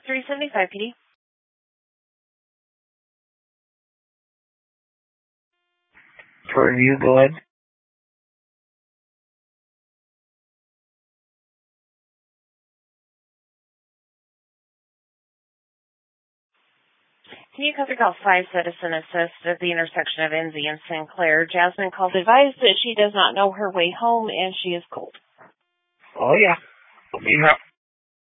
375 PD. For review, go ahead. Can you cover call 5 Citizen Assist at the intersection of Enzy and Sinclair? Jasmine calls advised that she does not know her way home and she is cold. Oh, yeah. Let me help.